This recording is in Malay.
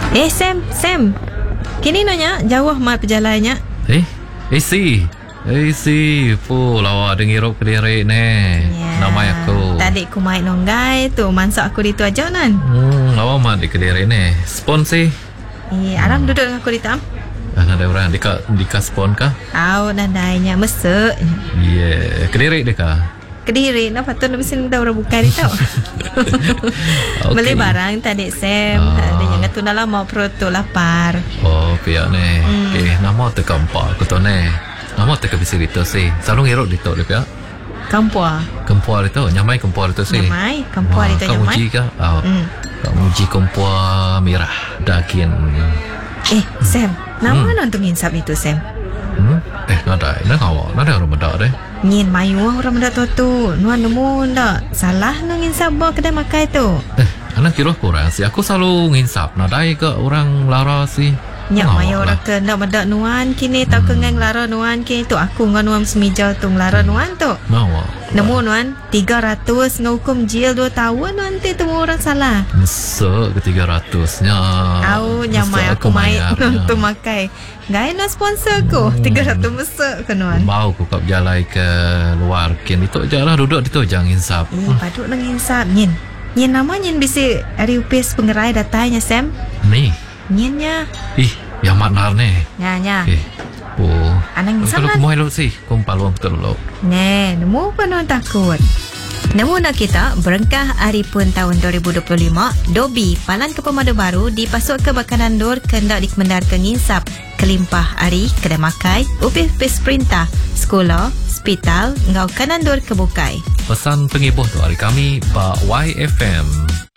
Sam. Kini nanya jauh mat perjalannya. Si lawa dengirup kediri ne. Nama aku. Tadi ku main nonggai tu, mansak aku itu aja nan. Lawa mat di kediri ne. Spon sih. Aram duduk dengan aku di tam. Ada orang dika spon kah? Nandainya mesek. Kediri deka. Kediri, patut nak mesin dah orang buka ni tau. Beli barang tadi Sam. Dia jangan tu dalam mau perut tu lapar. Pihak ne. Nama teka empat aku tu ne. Nama teka bisa gitu sih. Selalu ngerok dito le pihak. Kempua itu, nyamai kempua itu sih. Kempua itu nyamai. Kamu uji kah? Kamu uji kempua merah daging. Sam, nama nonton insap itu Sam. Nada orang benda deh. Ngin mayu orang benda tu. Nuan nemu ndak salah nang insap bawa kedai makai tu. Anak kira kurang sih. Aku selalu nginsap. Nada ke orang lara sih. Nyak mayu orang ke ndak benda nuan kini tak kengang lara nuan kini tu aku ngan nuan semija tu lara nuan tu. Nemu nuan 300 ngukum jil 2 tahun nanti tu orang salah. Mesek ke 300-nya. Nyamai aku main tu makai. Gaya nak sponsor aku 300 mesek ke nuan. Mau aku kap jalan ke luar kin itu je lah duduk itu jangan insap. Paduk nang insap Nyin nama Nyin bisa hari upis pengerai datanya Sam. Ni Nyinya. Yang maknar ni. Nya. Anang insap kan. Kalau kumain lu sih, kumpaluang betul lu. Nemu penuh takut. Nemu nak kita berengkah hari pun tahun 2025, Dobi palan ke pemadu baru dipasuk ke bakanan dur kendak dikemendar ke nginsap kelimpah hari kedai makai, upis perintah, sekolah, hospital, ngau kanan dur ke bukai. Pesan pengibuh tu hari kami, Pak YFM.